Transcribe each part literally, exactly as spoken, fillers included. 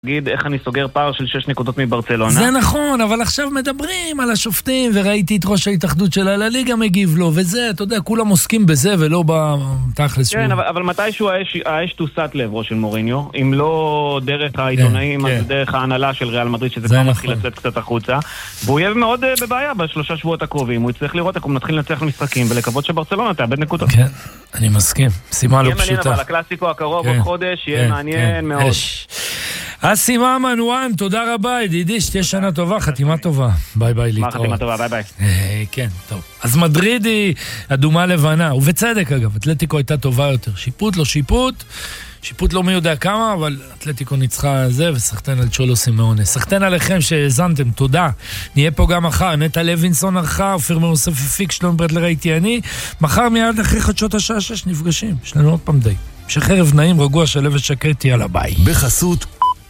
תגיד איך אני סוגר פער של שש נקודות מברצלונה. זה נכון, אבל עכשיו מדברים על השופטים, וראיתי את ראש ההתאחדות של הליגה מגיב לו, וזה, אתה יודע, כולם עוסקים בזה ולא בתכלס. כן, אבל, אבל מתישהו האש, האש תוסת לעברו של מוריניו, אם לא דרך העיתונאים, כן, אז כן. דרך ההנהלה של ריאל מדריד, שזה כבר מתחיל לצאת קצת החוצה, והוא יהיה מאוד בבעיה בשלושה שבועות הקרובים, הוא יצטרך לראות איך הוא נתחיל לנצח למשחקים, ולקוות שברצלונה תאבד נקודות. כן, אני מסכים, שימה לא פשוטה. יהיה מעניין, אבל הקלאסיקו הקרוב עוד חודש, יהיה מעניין מאוד. אסי ממן, וואן, תודה רבה, ידידי, שתהיה שנה טובה, חתימה טובה. ביי ביי, להתראות. מה חתימה טובה, ביי ביי. כן, טוב. אז מדריד היא אדומה לבנה, ובצדק אגב, אתלטיקו הייתה טובה יותר. שיפוט לא שיפוט, שיפוט לא מי יודע כמה, אבל אתלטיקו ניצחה זה, וסחטן על צ'ולו סימאונה. סחטן עליכם שהזנתם, תודה. נהיה פה גם מחר, נטע לוינסון ערכה, אופיר מאוסף הפיק, שלום ברדלר הייתי אני. מחר מיד אחרי חדשות השעה שש נפגשים, יש לנו עוד פעם די. שחרב נעים, רגוע, שלב ושקט, יאללה ביי. בחסות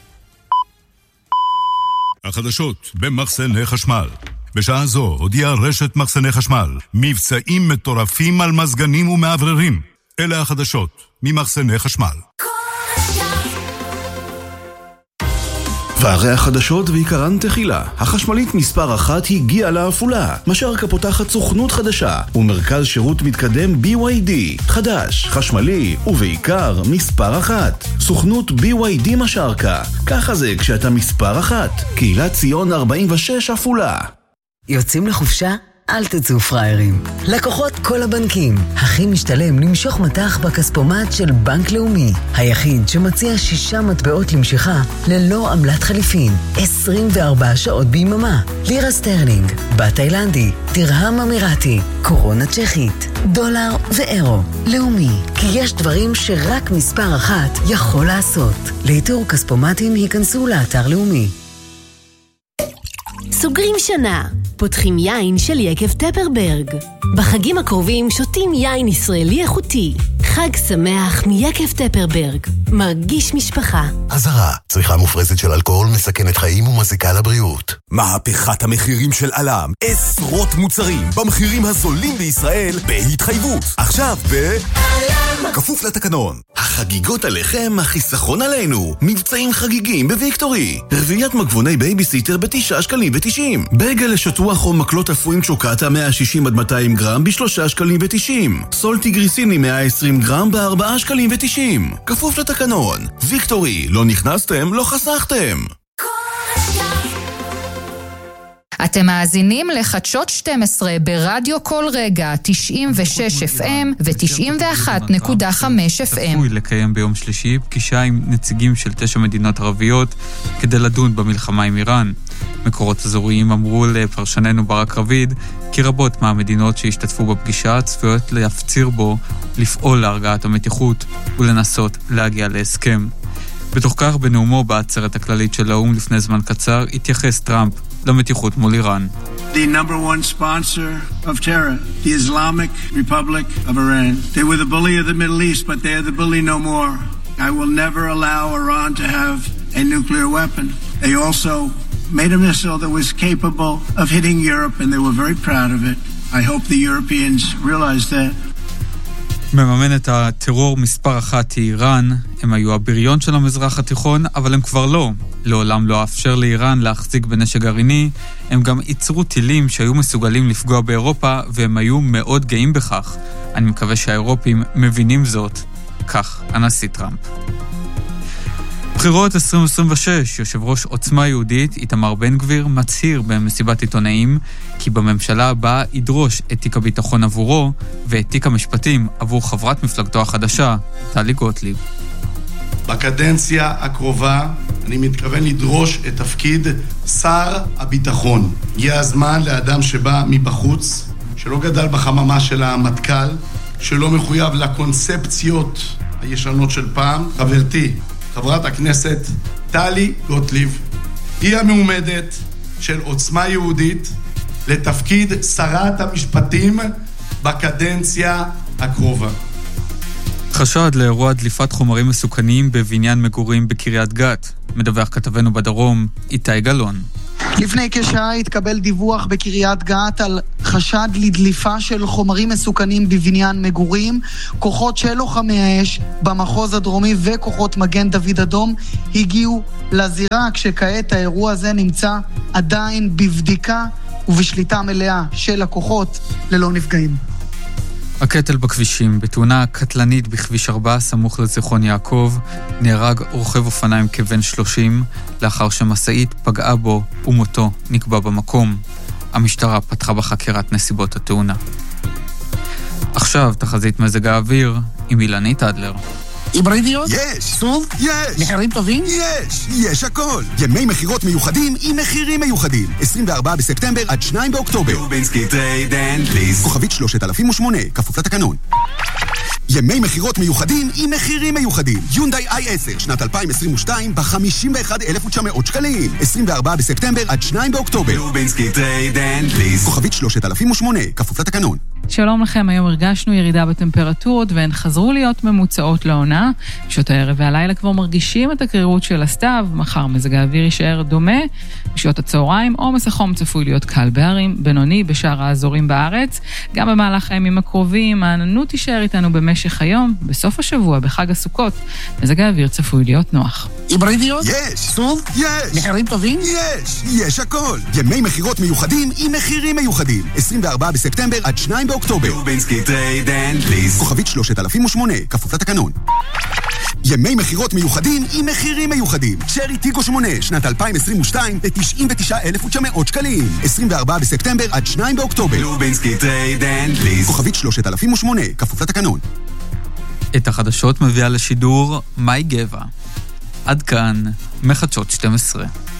החדשות במחסני חשמל. בשעה זו הודיעה רשת מחסני חשמל מבצעים מטורפים על מזגנים ומעבררים. אלה החדשות ממחסני חשמל. והרי החדשות ועיקרן תחילה. החשמלית מספר אחת הגיעה לעפולה. משרקה פותחת סוכנות חדשה ומרכז שירות מתקדם בי וואי די. חדש, חשמלי ובעיקר מספר אחת. סוכנות בי וואי די משרקה. ככה זה כשאתה מספר אחת. קהילת ציון ארבעים ושש עפולה. יוצאים לחופשה? אל תצאו פריירים. לקוחות כל הבנקים. הכי משתלם למשוך מטח בכספומט של בנק לאומי. היחיד שמציע שישה מטבעות למשיכה ללא עמלת חליפין. עשרים וארבע שעות ביממה. לירה סטרלינג, בת תאילנדי, תרהם אמירתי, קורונה צ'כית, דולר ואירו. לאומי. כי יש דברים שרק מספר אחת יכול לעשות. לאיתור כספומטים היכנסו לאתר לאומי. סוגרים שנה, פותחים יין של יקב טפרברג. בחגים הקרובים שותים יין ישראלי איכותי. חג שמח מיקב טפרברג. מרגיש משפחה. אזהרה, צריכה מופרזת של אלכוהול מסכנת חיים ומזיקה לבריאות. מהפכת המחירים של אלם. עשרות מוצרים במחירים הזולים בישראל בהתחייבות. עכשיו ב... אלם. כפוף לתקנון. החגיגות עליכם, החיסכון עלינו. מבצעים חגיגים בוויקטורי. רביעיית מגבוני בייביסיטר בתשעה שקלים ותשעים. בגל לשטוח או מקלות אפויים צ'וקטה מאה שישים עד מאתיים גרם בשלושה שקלים ותשעים. סולטי גריסיני מאה ועשרים גרם בארבעה שקלים ותשעים. כפוף לתקנון. ויקטורי, לא נכנסתם, לא חסכתם. אתם מאזינים לחדשות שתים עשרה ברדיו כל רגע, תשעים ושש אף אם ו-תשעים ואחת נקודה חמש אף אם. צפוי לקיים ביום שלישי פגישה עם נציגים של תשע מדינות ערביות כדי לדון במלחמה עם איראן. מקורות אזוריים אמרו לפרשננו ברק רביד כי רבות מהמדינות שהשתתפו בפגישה צפויות להפציר בו לפעול להרגעת המתיחות ולנסות להגיע להסכם. בתוך כך, בנאומו בעצרת הכללית של האו"ם לפני זמן קצר, התייחס טראמפ למתיחות מול איראן. The number one sponsor of terror, the Islamic Republic of Iran. They were the bully of the Middle East, but they are the bully no more. I will never allow Iran to have a nuclear weapon. They also made a missile that was capable of hitting Europe, and they were very proud of it. I hope the Europeans realize that. מממנת הטרור מספר אחת היא איראן. הם היו הבריון של המזרח התיכון, אבל הם כבר לא. לעולם לא אפשר לאיראן להחזיק בנשק גרעיני. הם גם ייצרו טילים שהיו מסוגלים לפגוע באירופה, והם היו מאוד גאים בכך. אני מקווה שהאירופים מבינים זאת. כך, הנשיא טראמפ. בחירות עשרים עשרים ושש, יושב ראש עוצמה יהודית, איתמר בן גביר, מצהיר במסיבת עיתונאים, כי בממשלה הבאה ידרוש את תיק הביטחון עבורו, ואת תיק המשפטים עבור חברת מפלגתו החדשה, טלי גוטליב. בקדנציה הקרובה אני מתכוון לדרוש את תפקיד שר הביטחון. הגיע הזמן לאדם שבא מבחוץ, שלא גדל בחממה של המטכ"ל, שלא מחויב לקונספציות הישנות של פעם. חברתי, חברת הכנסת טלי גוטליב, היא המעומדת של עוצמה יהודית לתפקיד שרת המשפטים בקדנציה הקרובה. חשד לאירוע דליפת חומרים מסוכנים בבניין מגורים בקריית גת. מדווח כתבנו בדרום, איתי גלון. לפני כשעה התקבל דיווח בקריית גת על חשד לדליפה של חומרים מסוכנים בבניין מגורים. כוחות של לוחמי האש במחוז הדרומי וכוחות מגן דוד אדום הגיעו לזירה, כשכעת האירוע הזה נמצא עדיין בבדיקה ובשליטה מלאה של הכוחות ללא נפגעים. הקטל בכבישים, בתאונה קטלנית בכביש ארבע סמוך לזיכרון יעקב, נהרג רוכב אופניים כבן שלושים לאחר שמשאית פגעה בו ומותו נקבע במקום. המשטרה פתחה בחקירת נסיבות התאונה. עכשיו תחזית מזג האוויר עם אילנית אדלר. היברידיות? יש! סוף? יש! מחירים טובים? יש! יש הכל! ימי מחירות מיוחדים עם מחירים מיוחדים. עשרים וארבעה בספטמבר עד שניים באוקטובר. לובינסקי טרייד אנד ליסט. כוכבית שלושת אלפים ושמונה, כפוף לתקנון. ימי מחירות מיוחדים עם מחירים מיוחדים. יונדאי איי עשר, שנת אלפיים עשרים ושתיים, ב-חמישים ואחד אלף ותשע מאות שקלים. עשרים וארבעה בספטמבר עד שניים באוקטובר. לובינסקי טרייד אנד ליסט. כוכבית שלושת אלפים ושמונה, כפוף לתקנון. שלום לכם, היום הרגשנו ירידה בטמפרטורות והן חזרו להיות ממוצעות לעונה. בשעות הערב והלילה כבר מרגישים את הקרירות של הסתיו, מחר מזג האוויר יישאר דומה. בשעות הצהריים עומס החום צפוי להיות קל בערים, בינוני בשאר האזורים בארץ. גם במהלך הימים הקרובים העננות תישאר איתנו במשך היום. בסוף השבוע, בחג הסוכות, מזג האוויר צפוי להיות נוח. היברידיות? יש! סוף? יש! מחירים טובים? יש! יש הכל! ימי מחירות מיוחדים עם מחירים מיוחדים. עשרים וארבעה בספטמבר עד שניים באוקטובר. לובינסקי טרייד אנד ליסט. כוכבית שלושת אלפים ושמונה, כפוף לתקנון. ימי מחירות מיוחדים עם מחירים מיוחדים. שרי טיגו שמונה, שנת אלפיים עשרים ושתיים, ב-תשעים ותשעה אלף ותשע מאות שקלים. עשרים וארבעה בספטמבר עד שניים באוקטובר. לובינסקי טרייד אנד ליסט. כוכבית שלושת אלפים ושמונה, כפוף לתקנון. את החדשות מביאה לשידור מאי גבע. עד כאן, מחדשות שתים עשרה.